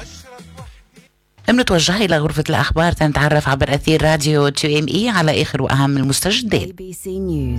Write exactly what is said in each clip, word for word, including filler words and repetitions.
بنتوجه إلى غرفة الأخبار تنتعرف عبر أثير راديو تو إم إي على آخر وأهم المستجدات. A B C News.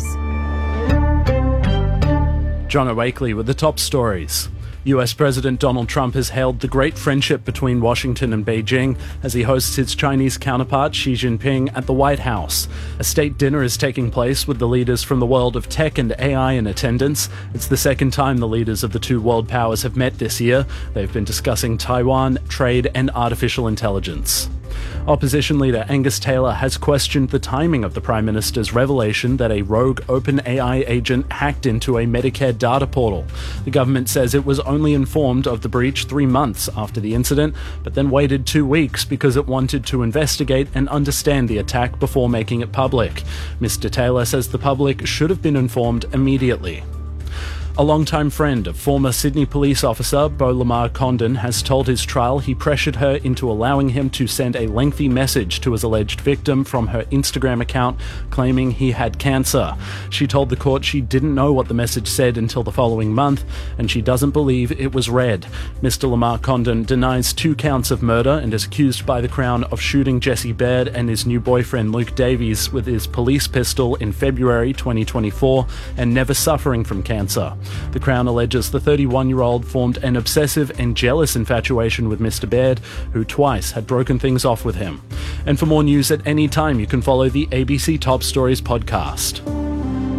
John Wakely with the top stories. U S President Donald Trump has hailed the great friendship between Washington and Beijing as he hosts his Chinese counterpart Xi Jinping at the White House. A state dinner is taking place with the leaders from the world of tech and A I in attendance. It's the second time the leaders of the two world powers have met this year. They've been discussing Taiwan, trade and artificial intelligence. Opposition leader Angus Taylor has questioned the timing of the Prime Minister's revelation that a rogue OpenAI agent hacked into a Medicare data portal. The government says it was only informed of the breach three months after the incident, but then waited two weeks because it wanted to investigate and understand the attack before making it public. Mister Taylor says the public should have been informed immediately. A longtime friend of former Sydney police officer Beau Lamar Condon has told his trial he pressured her into allowing him to send a lengthy message to his alleged victim from her Instagram account claiming he had cancer. She told the court she didn't know what the message said until the following month, and she doesn't believe it was read. Mister Lamar Condon denies two counts of murder and is accused by the Crown of shooting Jesse Baird and his new boyfriend Luke Davies with his police pistol in February twenty twenty-four and never suffering from cancer. The Crown alleges the thirty-one-year-old formed an obsessive and jealous infatuation with Mister Baird, who twice had broken things off with him. And for more news at any time, you can follow the A B C Top Stories podcast.